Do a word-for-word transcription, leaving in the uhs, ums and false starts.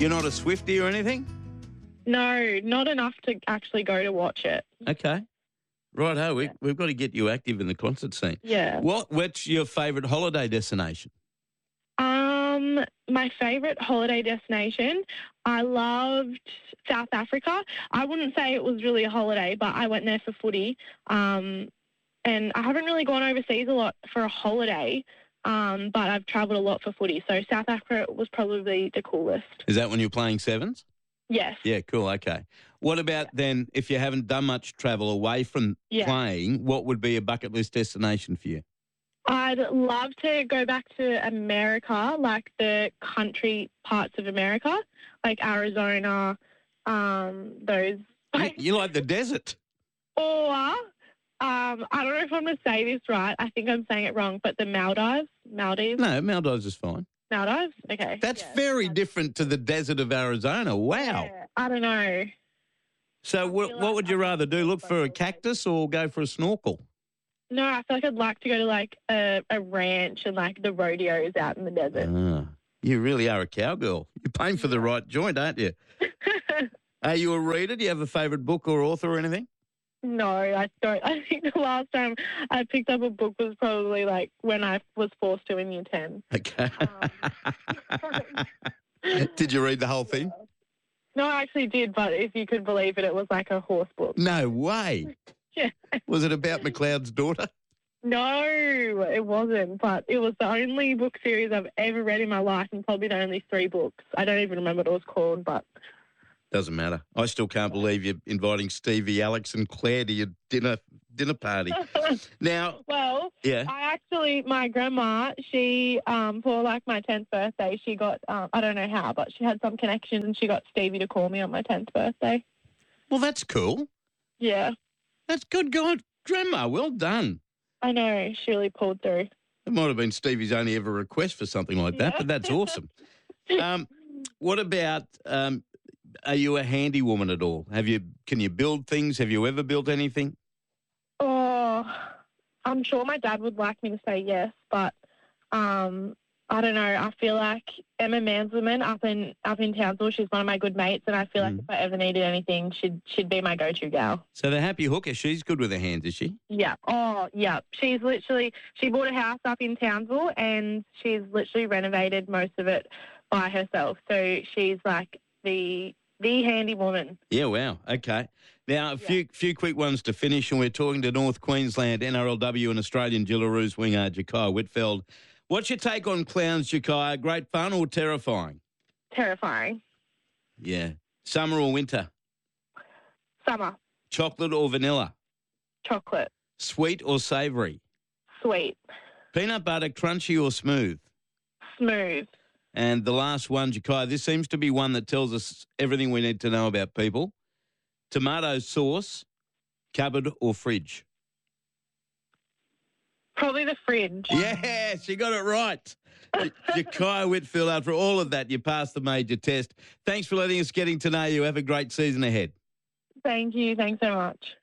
You're not a Swiftie or anything? No, not enough to actually go to watch it. Okay. Righto, we, Yeah. we've got to get you active in the concert scene. Yeah. What? What's your favourite holiday destination? Um, my favourite holiday destination, I loved South Africa. I wouldn't say it was really a holiday, but I went there for footy. Um, and I haven't really gone overseas a lot for a holiday, um, but I've travelled a lot for footy. So South Africa was probably the coolest. Is that when you're playing sevens? Yes. Yeah, cool, okay. What about then, if you haven't done much travel away from Yeah. playing, what would be a bucket list destination for you? I'd love to go back to America, like the country parts of America, like Arizona, um, those. You, you like the desert? Or, um, I don't know if I'm going to say this right. I think I'm saying it wrong, but the Maldives, Maldives, No, Maldives is fine. Maldives. Okay. That's Yeah. very different to the desert of Arizona. Wow. Yeah, I don't know. So I what, feel what like would you I'm rather do? Look so for a like- cactus or go for a snorkel? No, I feel like I'd like to go to like a, a ranch and like the rodeos out in the desert. Ah, you really are a cowgirl. You're paying for the right joint, aren't you? Are you a reader? Do you have a favourite book or author or anything? No, I don't. I think the last time I picked up a book was probably like when I was forced to in year ten. Okay. Um, Did you read the whole thing? No, I actually did, but if you could believe it, it was like a horse book. No way. Yeah. Was it about McLeod's daughter? No, it wasn't, but it was the only book series I've ever read in my life and probably the only three books. I don't even remember what it was called, but... Doesn't matter. I still can't believe you're inviting Stevie, Alex and Claire to your dinner dinner party. Now, Well, yeah. I actually, my grandma, she, um, for like my tenth birthday, she got, um, I don't know how, but she had some connections and she got Stevie to call me on my tenth birthday. Well, that's cool. Yeah, That's good going. Grandma, well done. I know. She really pulled through. It might have been Stevie's only ever request for something like that, Yeah. but that's awesome. Um, what about, um, are you a handy woman at all? Have you? Can you build things? Have you ever built anything? Oh, I'm sure my dad would like me to say yes, but um, I don't know. I feel like Emma Mansleman up in up in Townsville, she's one of my good mates, and I feel like Mm. if I ever needed anything, she'd she'd be my go-to gal. So the happy hooker, she's good with her hands, is she? Yeah. Oh, yeah. She's literally she bought a house up in Townsville, and she's literally renovated most of it by herself. So she's like the the handy woman. Yeah, wow. Okay. Now, a few few quick ones to finish, and we're talking to North Queensland N R L W and Australian Gillaroos winger Ja'Kai Whitfield. What's your take on clowns, Ja'Kai? Great fun or terrifying? Terrifying. Yeah. Summer or winter? Summer. Chocolate or vanilla? Chocolate. Sweet or savoury? Sweet. Peanut butter, crunchy or smooth? Smooth. And the last one, Ja'Kai, this seems to be one that tells us everything we need to know about people. Tomato sauce, cupboard or fridge? Probably the fridge. Yes, you got it right. Ja'Kai Whitfield, after all of that, you passed the major test. Thanks for letting us getting to know you. Have a great season ahead. Thank you. Thanks so much.